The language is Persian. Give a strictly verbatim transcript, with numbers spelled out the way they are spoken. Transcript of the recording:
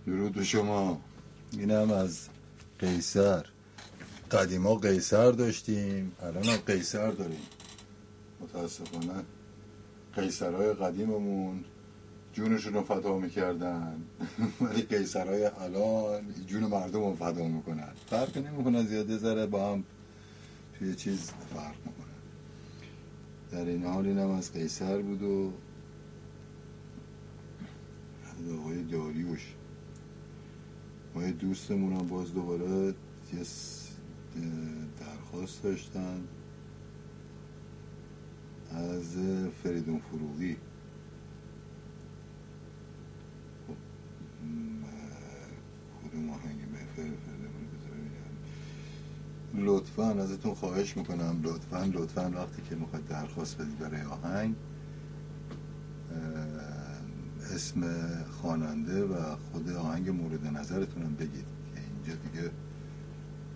درود به شما. اینم از قیصر. قدیما قیصر داشتیم، الان هم قیصر داریم. متاسفانه قیصرهای قدیممون جونشون رو فدا میکردن ولی قیصرهای الان جون مردم رو فدا میکنن. فرق نمیکنه زیاده، ذره با هم توی چیز فرق میکنه. در این حال اینم از قیصر بود و از آقای داریوش. ما یه دوستمون هم باز دوباره یه درخواست داشتن از فریدون فروغی. کدوم آهنگ بهتره؟ لطفاً ازتون خواهش میکنم، لطفاً لطفاً وقتی که میخواید درخواست بدید برای آهنگ اسم خواننده و خود آهنگ مورد نظرتون هم بگید.